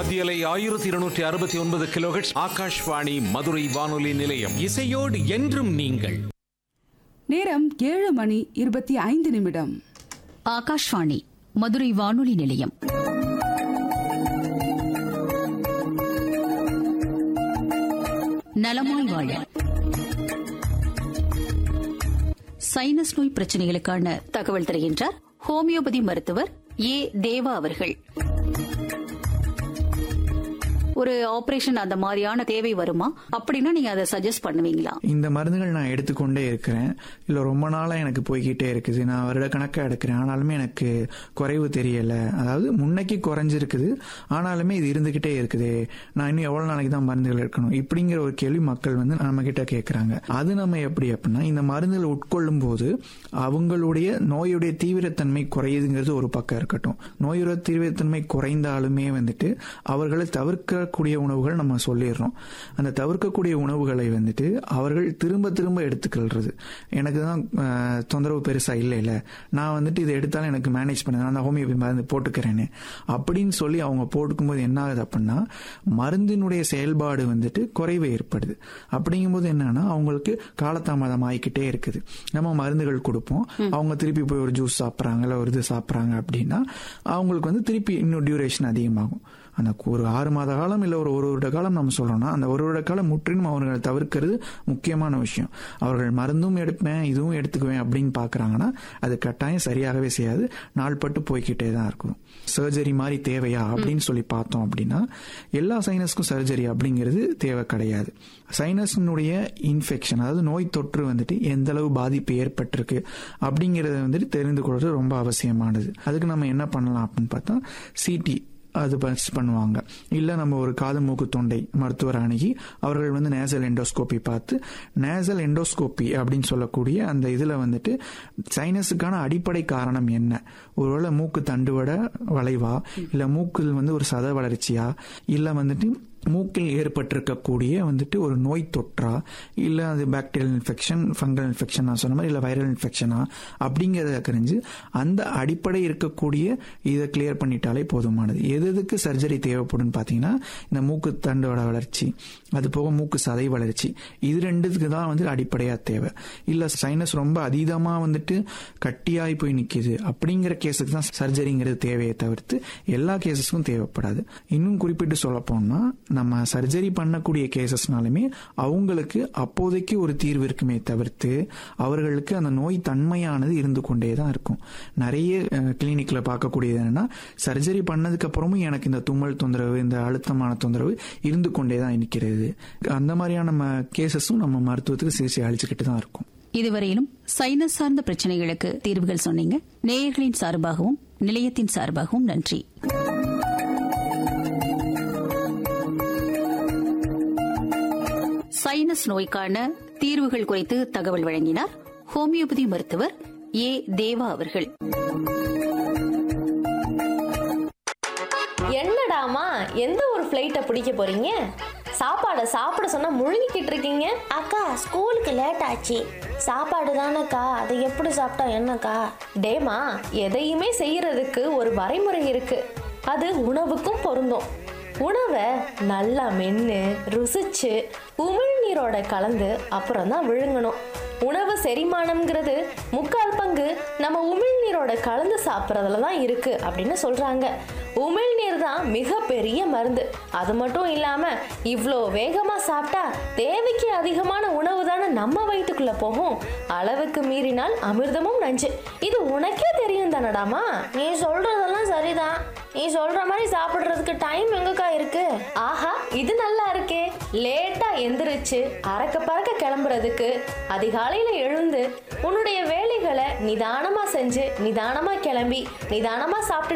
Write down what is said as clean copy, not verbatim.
மத்தியலை 1269 கிலோஹெர்ட்ஸ் ஆகாஷ்வாணி மதுரை வானொலி நிலையம். இசையோடு என்றும் நீங்கள். நேரம் 7:25. ஆகாஷ்வாணி மதுரை வானொலி நிலையம். நலமாய் வாழ சைனஸ் நோய் பிரச்சனைகளுக்கான தகவல் தருகின்றார் ஹோமியோபதி மருத்துவர் ஏ. தேவா அவர்கள். ஒரு ஆபரேஷன் அந்த மாதிரியான தேவை வருமா? அப்படின்னா நீங்க அதை சஜஸ்ட் பண்ணுவீங்களா? இந்த மருந்துகள் நான் எடுத்துக்கொண்டே இருக்கிறேன். இல்ல ரொம்ப நாளா எனக்கு போய்கிட்டே இருக்குது. நான் வருட கணக்கா எடுக்கிறேன். ஆனாலுமே எனக்கு குறைவு தெரியல. அதாவது முன்னைக்கு குறைஞ்சிருக்குது, ஆனாலுமே இது இருந்துகிட்டே இருக்குது. நான் இன்னும் எவ்வளவு நாளைக்கு தான் மருந்துகள் எடுக்கணும் இப்படிங்கிற ஒரு கேள்வி மக்கள் நம்ம கிட்ட கேட்கறாங்க. அது நம்ம எப்படி அப்படின்னா, இந்த மருந்துகள் உட்கொள்ளும் போது அவங்களுடைய நோயுடைய தீவிரத்தன்மை குறையுதுங்கிறது ஒரு பக்கம் இருக்கட்டும். நோயுடைய தீவிரத்தன்மை குறைந்தாலுமே அவர்களை தவிர்க்கக்கூடிய உணவுகள் நம்ம சொல்லிடுறோம். அந்த தவிர்க்கக்கூடிய உணவுகளை அவர்கள் திரும்ப திரும்ப எடுத்துக்கிறது. எனக்கு தான் தொந்தரவு பெருசா இல்ல, நான் இதை எடுத்தாலும் எனக்கு மேனேஜ் பண்ண, நான் ஹோமியோபதி மருந்து போட்டுக்கிறேன்னு அப்படின்னு சொல்லி அவங்க போட்டுக்கும் போது என்ன ஆகுது அப்படின்னா, மருந்தினுடைய செயல்பாடு குறைவு ஏற்படுது. அப்படிங்கும்போது என்னன்னா, அவங்களுக்கு காலதாமதம் ஆகிக்கிட்டே இருக்குது. நம்ம மருந்துகள் கொடுப்போம், அவங்க திருப்பி போய் ஒரு ஜூஸ் சாப்பிட்றாங்க, இல்லை ஒரு இது சாப்பிட்றாங்க அப்படின்னா அவங்களுக்கு திருப்பி இன்னும் டியூரேஷன் அதிகமாகும். அந்த ஒரு 6 மாத காலம் இல்லை ஒரு வருட காலம் நம்ம சொல்றோம்னா, அந்த ஒரு வருட காலம் முற்றிலும் அவர்களை தவிர்க்கிறது முக்கியமான விஷயம். அவர்கள் மருந்தும் எடுப்பேன் இதுவும் எடுத்துக்குவேன் அப்படின்னு பாக்குறாங்கன்னா அது கட்டாயம் சரியாகவே செய்யாது, நாள்பட்டு போய்கிட்டே தான் இருக்கும். சர்ஜரி மாதிரி தேவையா அப்படின்னு சொல்லி பார்த்தோம் அப்படின்னா, எல்லா சைனஸ்க்கும் சர்ஜரி அப்படிங்கிறது தேவை கிடையாது. சைனஸினுடைய இன்ஃபெக்ஷன், அதாவது நோய் தொற்று எந்த அளவு பாதிப்பு ஏற்பட்டிருக்கு அப்படிங்கறத தெரிந்து கொள்வது ரொம்ப அவசியமானது. அதுக்கு நம்ம என்ன பண்ணலாம் அப்படின்னு பார்த்தா, சிடி அது பண்ணுவாங்க. இல்ல நம்ம ஒரு காது மூக்கு தொண்டை மருத்துவர் அணுகி அவர்கள் நேசல் எண்டோஸ்கோபி பார்த்து, நேசல் எண்டோஸ்கோபி அப்படின்னு சொல்லக்கூடிய அந்த இதுல சைனஸுக்கான அடிப்படை காரணம் என்ன, ஒருவேளை மூக்கு தண்டுவட வளைவா, இல்ல மூக்கில் ஒரு சத வளர்ச்சியா, இல்ல மூக்கில் ஏற்பட்டிருக்கக்கூடிய ஒரு நோய் தொற்றா, இல்ல அது பாக்டீரியல் இன்ஃபெக்ஷன், ஃபங்கல் இன்ஃபெக்ஷன் நான் சொன்ன மாதிரி, இல்ல வைரல் இன்ஃபெக்ஷனா அப்படிங்கறத தெரிஞ்சு அந்த அடிப்படை இருக்கக்கூடிய இதை கிளியர் பண்ணிட்டாலே போதுமானது. எதுக்கு சர்ஜரி தேவைப்படும் பாத்தீங்கன்னா, இந்த மூக்கு தண்டோட வளர்ச்சி, அது போக மூக்கு சதை வளர்ச்சி, இது ரெண்டுக்கு தான் அடிப்படையா தேவை. இல்ல சைனஸ் ரொம்ப அதீதமா கட்டியாய் போய் நிக்குது அப்படிங்கிற கேஸுக்கு தான் சர்ஜரிங்கிறது தேவையை தவிர்த்து எல்லா கேசஸ்க்கும் தேவைப்படாது. இன்னும் குறிப்பிட்டு சொல்ல போனா, நம்ம சர்ஜரி பண்ணக்கூடிய கேசஸ்னாலுமே அவங்களுக்கு அப்போதைக்கு ஒரு தீர்வு இருக்குமே தவிர்த்து அவர்களுக்கு அந்த நோய் தன்மையானது இருந்து கொண்டே தான் இருக்கும். நிறைய கிளினிக்ல பார்க்கக்கூடியது என்னன்னா, சர்ஜரி பண்ணதுக்கு அப்புறமும் எனக்கு இந்த தும்மல் தொந்தரவு, இந்த அழுத்தமான தொந்தரவு இருந்து கொண்டே தான் இருக்கிறது. அந்த மாதிரியான நம்ம கேசஸும் நம்ம மருத்துவத்துக்கு சிகிச்சை அளிச்சுக்கிட்டு தான் இருக்கும். இதுவரையிலும் சைனஸ் சார்ந்த பிரச்சனைகளுக்கு தீர்வுகள் சொன்னீங்க. நேயர்களின் சார்பாகவும் நிலையத்தின் சார்பாகவும் நன்றி. சைனஸ் நோய்க்கான தீர்வுகள் குறித்து தகவல் வழங்கினார் ஹோமியோபதி மருத்துவர் ஏ. தேவா அவர்கள். என்னடாமா எந்த ஒரு ஃப்ளைட்டை பிடிக்க போறீங்க? சாப்பாடை சாப்பிட சொன்னா முழுங்கிக்கிட்டு இருக்கீங்க. அக்கா ஸ்கூலுக்கு லேட் ஆச்சு, சாப்பாடு தானக்கா, அதை எப்படி சாப்பிட்டா என்னக்கா? டேமா, எதையுமே செய்யறதுக்கு ஒரு வரைமுறை இருக்கு, அது உணவுக்கும் பொருந்தும். உணவை நல்லா மென்று ருசிச்சு உமிழ்நீரோட கலந்து அப்புறம் தான் விழுங்கணும். உணவு செரிமானம்ங்கிறது 3/4 பங்கு நம்ம உமிழ்நீரோட கலந்து சாப்பிட்றதுல தான் இருக்கு அப்படின்னு சொல்றாங்க. உமிழ்நீர் தான் மிகப்பெரிய மருந்து. அது மட்டும் இல்லாம இவ்வளோ வேகமா சாப்பிட்டா தேவைக்கு அதிகமான உணவு தானே நம்ம வயிற்றுக்குள்ள போகும். அளவுக்கு மீறினால் அமிர்தமும் நஞ்சு. இது உனக்கே தெரியும் தானடாமா? நீ சொல்றதெல்லாம் சரிதான், நீ சொல்ற மாதிரி சாப்பிடுறதுக்கு டைம் எங்கக்கா இருக்கு? ஆஹா, இது நல்லா இருக்கே. லேட்டா எந்திரிச்சு அறக்க பறக்க கிளம்புறதுக்கு அதிகாலையில எழுந்து உன்னுடைய வேலைகளை நிதானமா செஞ்சு நிதானமா கிளம்பி நிதானமா சாப்பிட்டு